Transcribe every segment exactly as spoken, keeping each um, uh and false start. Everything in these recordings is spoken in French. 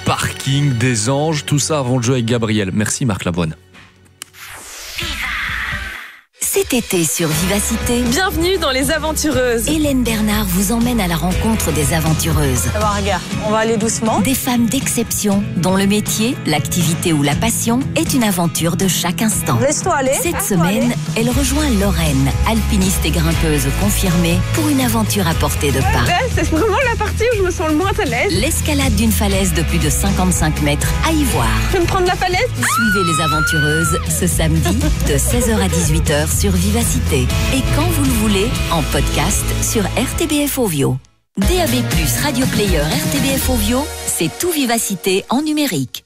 parking, des anges, tout ça avant le jeu avec Gabriel. Merci Marc Lavoine. Cet été sur Vivacité, bienvenue dans Les Aventureuses. Hélène Bernard vous emmène à la rencontre des aventureuses. Alors regarde, on va aller doucement. Des femmes d'exception dont le métier, l'activité ou la passion est une aventure de chaque instant. Laisse-toi aller. Cette Laisse-toi semaine, aller. elle rejoint Lorraine, alpiniste et grimpeuse confirmée, pour une aventure à portée de pas. Ouais, c'est vraiment la partie où je me sens le moins à l'aise. L'escalade d'une falaise de plus de cinquante-cinq mètres à y voir. Tu veux me prendre la falaise? Suivez les aventureuses ce samedi de seize heures à dix-huit heures sur Vivacité. Et quand vous le voulez, en podcast sur R T B F Ovio. D A B plus, Radio Player, R T B F Ovio, c'est tout Vivacité en numérique.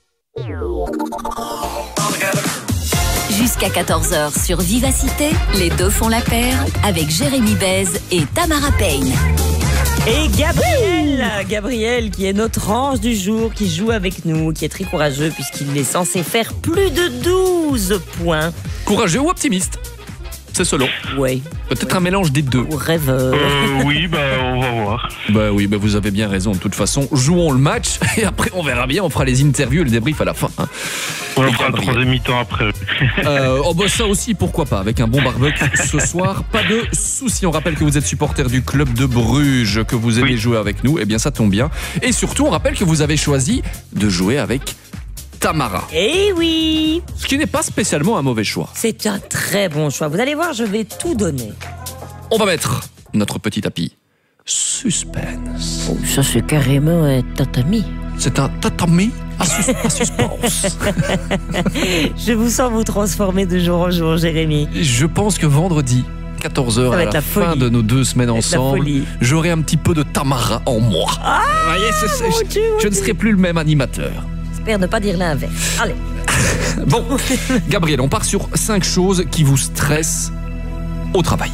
Jusqu'à quatorze heures sur Vivacité, les deux font la paire avec Jérémy Bèze et Tamara Payne. Et Gabriel, Gabriel qui est notre ange du jour, qui joue avec nous, qui est très courageux puisqu'il est censé faire plus de douze points. Courageux ou optimiste? C'est selon. Oui. Peut-être un mélange des deux. Ou rêveur. Euh, oui, bah, on va voir. Bah oui, bah vous avez bien raison. De toute façon, jouons le match et après on verra bien. On fera les interviews et le débrief à la fin. Hein. On fera le troisième mi-temps après. Euh, oh bah ça aussi, pourquoi pas, avec un bon barbecue ce soir, pas de souci. On rappelle que vous êtes supporter du club de Bruges, que vous aimez oui. jouer avec nous. Eh bien, ça tombe bien. Et surtout, on rappelle que vous avez choisi de jouer avec Tamara. Eh oui. Ce qui n'est pas spécialement un mauvais choix. C'est un très bon choix. Vous allez voir, je vais tout donner. On va mettre notre petit tapis suspense. Oh, ça, c'est carrément un tatami. C'est un tatami à, sus- à suspense. Je vous sens vous transformer de jour en jour, Jérémy. Je pense que vendredi, quatorze heures, à la, la fin folie. de nos deux semaines ensemble, j'aurai un petit peu de Tamara en moi. Ah, Vous voyez, c'est, c'est, je, Dieu, je ne serai plus le même animateur. J'espère ne pas dire l'inverse. Allez. Bon, Gabriel, on part sur cinq choses qui vous stressent au travail.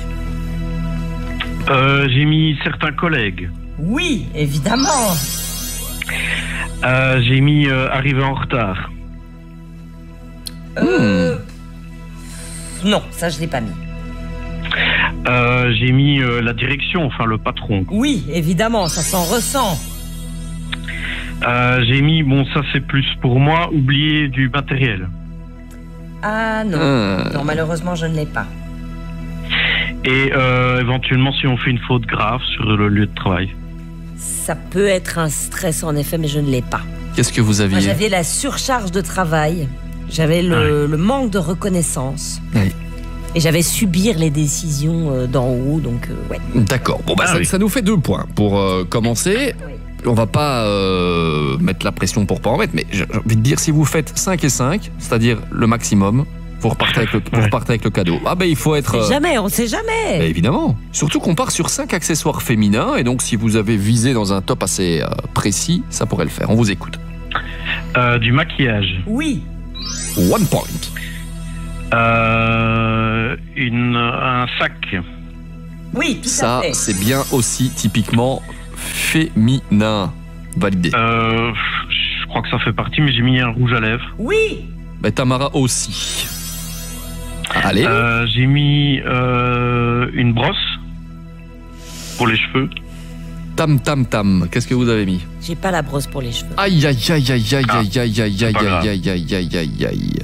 Euh, j'ai mis certains collègues. Oui, évidemment. Euh, j'ai mis euh, arriver en retard. Euh... Hmm. Non, ça je l'ai pas mis. Euh, j'ai mis euh, la direction, enfin le patron. Oui, évidemment, ça s'en ressent. Euh, j'ai mis, bon ça c'est plus pour moi, oublier du matériel. Ah non, euh... non malheureusement je ne l'ai pas. Et euh, éventuellement si on fait une faute grave sur le lieu de travail. Ça peut être un stress en effet, mais je ne l'ai pas. Qu'est-ce que vous aviez? Moi, j'avais la surcharge de travail, j'avais le, ouais. le manque de reconnaissance. Oui. Et j'avais subir les décisions d'en haut, donc euh, ouais. D'accord, bon bah ah, ça, oui. ça nous fait deux points. Pour euh, commencer... Oui. On va pas euh, mettre la pression pour pas en mettre, mais j'ai envie de dire, si vous faites cinq et cinq, c'est-à-dire le maximum, vous repartez avec le, vous repartez avec le cadeau. Ah ben il faut être... On sait jamais, on sait jamais. Ben, évidemment. Surtout qu'on part sur cinq accessoires féminins, et donc si vous avez visé dans un top assez euh, précis, ça pourrait le faire. On vous écoute. Euh, du maquillage. Oui. One point. Euh, une, un sac. Oui, tout ça, à fait. Ça, c'est bien aussi typiquement... féminin. Validé. Euh, je crois que ça fait partie, mais j'ai mis un rouge à lèvres. Oui. Ben, Tamara aussi. Allez. Euh, j'ai mis euh, une brosse pour les cheveux. Tam tam tam. Qu'est-ce que vous avez mis? J'ai pas la brosse pour les cheveux. Aïe aïe aïe aïe aïe ah, aïe aïe aïe aïe aïe aïe aïe aïe aïe aïe.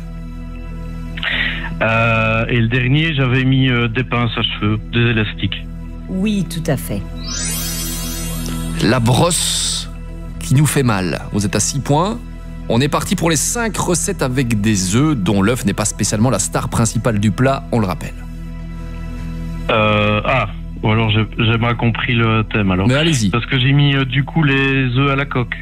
Euh, et le dernier, j'avais mis euh, des pinces à cheveux, des élastiques. Oui, tout à fait. La brosse qui nous fait mal. Vous êtes à six points. On est parti pour les cinq recettes avec des œufs, dont l'œuf n'est pas spécialement la star principale du plat, on le rappelle. Euh, ah, ou alors j'ai, j'ai mal compris le thème alors. Mais allez-y. Parce que j'ai mis euh, du coup les œufs à la coque.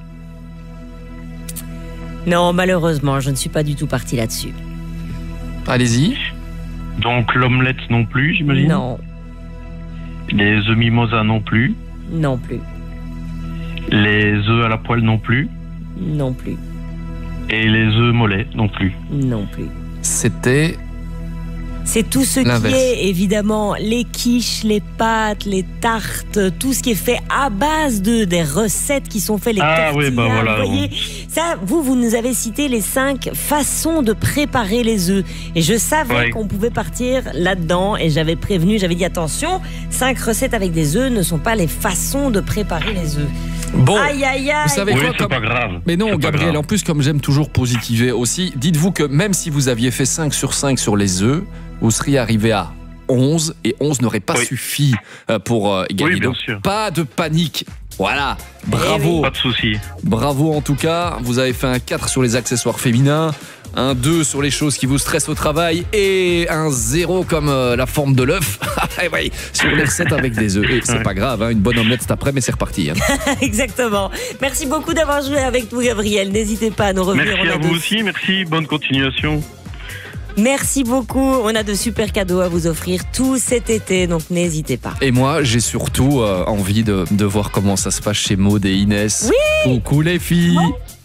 Non, malheureusement, je ne suis pas du tout partie là-dessus. Allez-y. Donc l'omelette non plus, j'imagine? Non. Les œufs mimosa non plus? Non plus. Les œufs à la poêle non plus? Non plus. Et les œufs mollets non plus? Non plus. C'était... C'est tout ce L'inverse. qui est évidemment les quiches, les pâtes, les tartes, tout ce qui est fait à base de des recettes qui sont faites, les ah, tortillas, oui, bah voilà, vous voyez. Bon. Ça, vous, vous nous avez cité les cinq façons de préparer les œufs. Et je savais ouais. qu'on pouvait partir là-dedans et j'avais prévenu, j'avais dit attention, cinq recettes avec des œufs ne sont pas les façons de préparer les œufs. Bon, Aïe, aïe, aïe. vous savez Oui, quoi c'est comme... pas grave. Mais non, C'est pas Gabriel, grave. en plus, comme j'aime toujours positiver aussi, dites-vous que même si vous aviez fait cinq sur cinq sur les œufs, vous seriez arrivé à onze et onze n'aurait pas Oui. suffi euh, pour euh, gagner. Oui, bien Donc, sûr. pas de panique. Voilà, bravo. Pas de souci. Bravo en tout cas, vous avez fait un quatre sur les accessoires féminins, un deux sur les choses qui vous stressent au travail et un zéro comme euh, la forme de l'œuf Eh oui, sur les recettes avec des œufs. Et c'est Ouais. pas grave, hein, une bonne omelette cet après, mais c'est reparti. hein. Exactement. Merci beaucoup d'avoir joué avec nous, Gabriel. N'hésitez pas à nous revenir. Merci On a à de- vous aussi, merci, bonne continuation. Merci beaucoup. On a de super cadeaux à vous offrir tout cet été, donc n'hésitez pas. Et moi, j'ai surtout euh, envie de, de voir comment ça se passe chez Maud et Inès. Oui. Coucou les filles.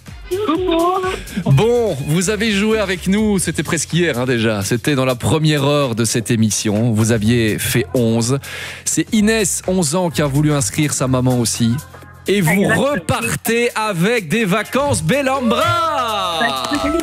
Bon, vous avez joué avec nous, c'était presque hier hein, déjà, c'était dans la première heure de cette émission, vous aviez fait onze. C'est Inès, onze ans, qui a voulu inscrire sa maman aussi. Et vous Exactement. repartez avec des vacances Bellambra.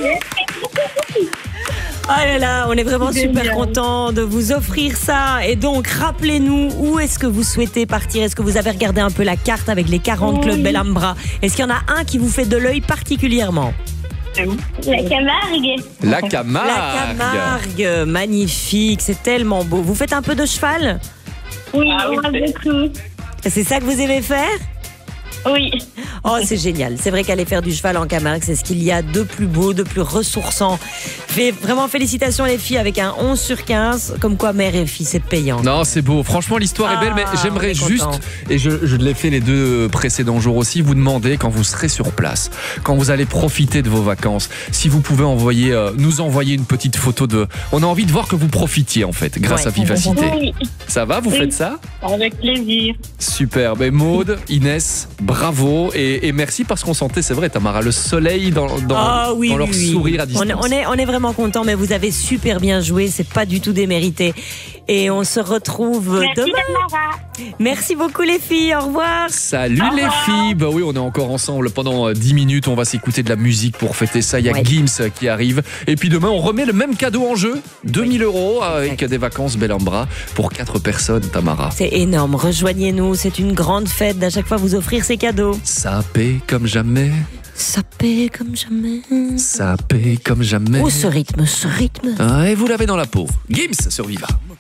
Ah là là, on est vraiment C'est super génial. content de vous offrir ça. Et donc, rappelez-nous, où est-ce que vous souhaitez partir? Est-ce que vous avez regardé un peu la carte avec les quarante clubs Oui. Bellambra? Est-ce qu'il y en a un qui vous fait de l'œil particulièrement? La Camargue. La Camargue. La Camargue, magnifique, c'est tellement beau. Vous faites un peu de cheval? Oui, moi beaucoup. C'est ça que vous aimez faire? Oui. Oh, c'est génial. C'est vrai qu'aller faire du cheval en Camargue, c'est ce qu'il y a de plus beau, de plus ressourçant. Fait vraiment félicitations les filles avec un onze sur quinze. Comme quoi, mère et fille, c'est payant. Non, c'est beau. Franchement, l'histoire est belle, mais Ah, j'aimerais on est juste, content. et je, je l'ai fait les deux précédents jours aussi, vous demander quand vous serez sur place, quand vous allez profiter de vos vacances, si vous pouvez envoyer, euh, nous envoyer une petite photo de. On a envie de voir que vous profitiez en fait, grâce Ouais. à Vivacité. Oui, Ça va, vous Oui. faites ça? avec plaisir. Super. Ben Maud, Inès, bravo et, et merci parce qu'on sentait, c'est vrai, Tamara, le soleil dans, dans, Ah oui, dans leur oui, oui. sourire à On, distance. est- on est, on est vraiment content, mais vous avez super bien joué. C'est pas du tout démérité. Et on se retrouve Merci demain. Tamara. Merci beaucoup les filles. Au revoir. Salut les filles. Bah oui, on est encore ensemble pendant euh, dix minutes. On va s'écouter de la musique pour fêter ça. Il y a Ouais. Gims euh, qui arrive. Et puis demain, on remet le même cadeau en jeu. deux mille euros avec Exact. des vacances Bellambra pour quatre personnes, Tamara. C'est énorme. Rejoignez-nous. C'est une grande fête d'à chaque fois vous offrir ces cadeaux. Ça paie comme jamais. Ça paie comme jamais. Ça paie comme jamais. Oh, ce rythme, ce rythme. Ah, et vous l'avez dans la peau. Gims sur Viva.